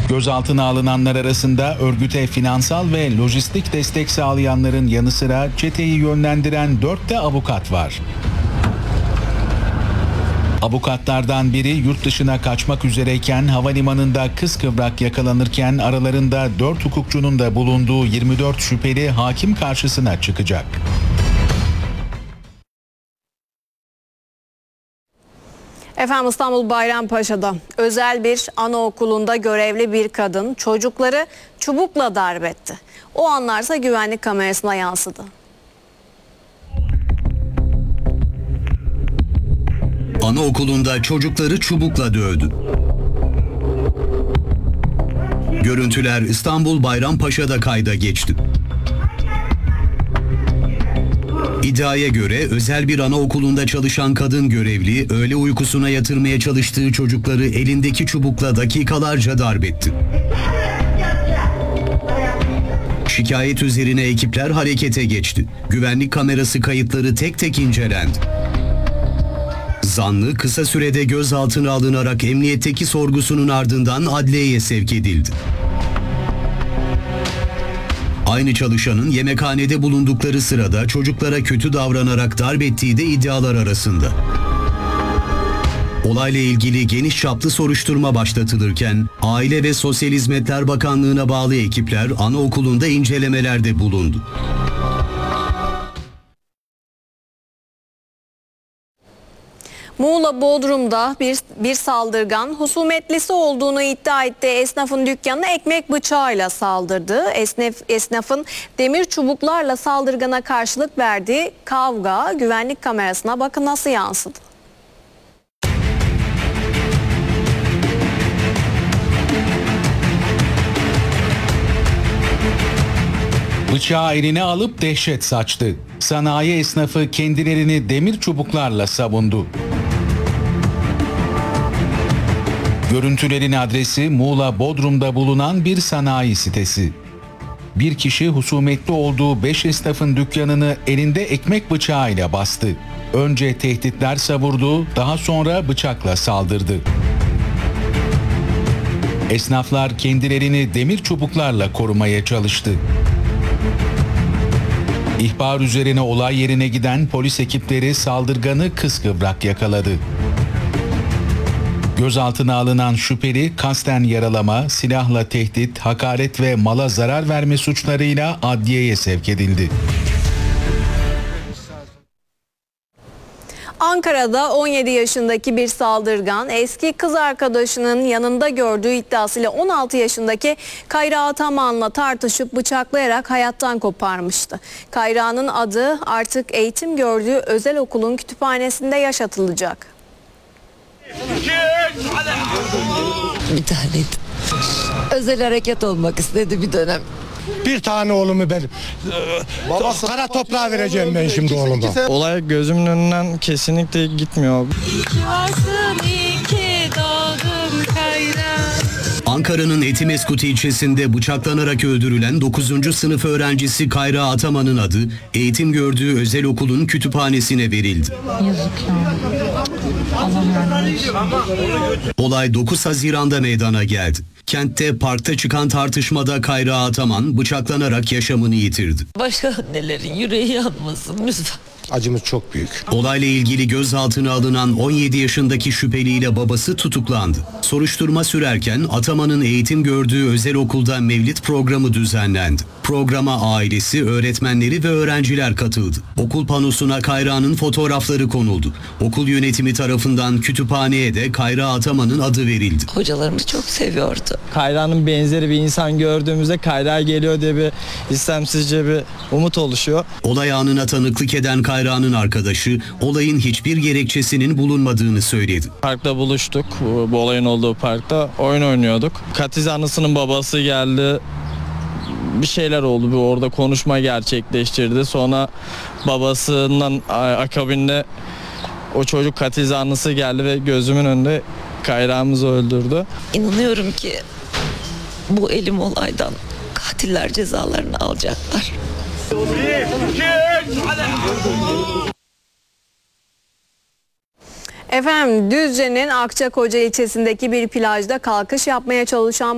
Gözaltına alınanlar arasında örgüte finansal ve lojistik destek sağlayanların yanı sıra çeteyi yönlendiren 4 de avukat var. Avukatlardan biri yurt dışına kaçmak üzereyken havalimanında kıskıvrak yakalanırken aralarında 4 hukukçunun da bulunduğu 24 şüpheli hakim karşısına çıkacak. Efendim İstanbul Bayrampaşa'da özel bir anaokulunda görevli bir kadın çocukları çubukla darp etti. O anlarsa güvenlik kamerasına yansıdı. Anaokulunda çocukları çubukla dövdü. Görüntüler İstanbul Bayrampaşa'da kayda geçti. İddiaya göre özel bir anaokulunda çalışan kadın görevli öğle uykusuna yatırmaya çalıştığı çocukları elindeki çubukla dakikalarca darp etti. Şikayet üzerine ekipler harekete geçti. Güvenlik kamerası kayıtları tek tek incelendi. Zanlı kısa sürede gözaltına alınarak emniyetteki sorgusunun ardından adliyeye sevk edildi. Aynı çalışanın yemekhanede bulundukları sırada çocuklara kötü davranarak darp ettiği de iddialar arasında. Olayla ilgili geniş çaplı soruşturma başlatılırken Aile ve Sosyal Hizmetler Bakanlığı'na bağlı ekipler anaokulunda incelemelerde bulundu. Muğla Bodrum'da bir saldırgan husumetlisi olduğunu iddia ettiği esnafın dükkanına ekmek bıçağıyla saldırdı. Esnafın demir çubuklarla saldırgana karşılık verdiği kavga güvenlik kamerasına bakın nasıl yansıdı. Bıçağı eline alıp dehşet saçtı. Sanayi esnafı kendilerini demir çubuklarla savundu. Görüntülerin adresi Muğla Bodrum'da bulunan bir sanayi sitesi. Bir kişi husumetli olduğu 5 esnafın dükkanını elinde ekmek bıçağıyla bastı. Önce tehditler savurdu, daha sonra bıçakla saldırdı. Esnaflar kendilerini demir çubuklarla korumaya çalıştı. İhbar üzerine olay yerine giden polis ekipleri saldırganı kıskıvrak yakaladı. Gözaltına alınan şüpheli kasten yaralama, silahla tehdit, hakaret ve mala zarar verme suçlarıyla adliyeye sevk edildi. Ankara'da 17 yaşındaki bir saldırgan eski kız arkadaşının yanında gördüğü iddiasıyla 16 yaşındaki Kayra Ataman'la tartışıp bıçaklayarak hayattan koparmıştı. Kayra'nın adı artık eğitim gördüğü özel okulun kütüphanesinde yaşatılacak. Bir taneydi. Özel hareket olmak istedi bir dönem. Bir tane oğlumu ben kara toprağa vereceğim ben şimdi oğluma. Olay gözümün önünden kesinlikle gitmiyor. Ankara'nın Etimeskut ilçesinde bıçaklanarak öldürülen 9. sınıf öğrencisi Kayra Ataman'ın adı eğitim gördüğü özel okulun kütüphanesine verildi. Yazık ya. Olay 9 Haziran'da meydana geldi. Kentte parkta çıkan tartışmada Kayra Ataman bıçaklanarak yaşamını yitirdi. Başka annelerin yüreği yanmasın lütfen. Acımız çok büyük. Olayla ilgili gözaltına alınan 17 yaşındaki şüpheliyle babası tutuklandı. Soruşturma sürerken Ataman'ın eğitim gördüğü özel okulda mevlid programı düzenlendi. Programa ailesi, öğretmenleri ve öğrenciler katıldı. Okul panosuna Kayra'nın fotoğrafları konuldu. Okul yönetimi tarafından kütüphaneye de Kayra Ataman'ın adı verildi. Hocalarımız çok seviyordu. Kayra'nın benzeri bir insan gördüğümüzde Kayra geliyor diye bir istemsizce bir umut oluşuyor. Olay anına tanıklık eden Kayra'nın arkadaşı olayın hiçbir gerekçesinin bulunmadığını söyledi. Parkta buluştuk. Bu olayın olduğu parkta oyun oynuyorduk. Katiz anısının babası geldi. Bir şeyler oldu. Bir orada konuşma gerçekleştirdi. Sonra babasından akabinde o çocuk katiz anısı geldi ve gözümün önünde Kayra'mızı öldürdü. İnanıyorum ki bu elim olaydan katiller cezalarını alacaklar. Efendim Düzce'nin Akçakoca ilçesindeki bir plajda kalkış yapmaya çalışan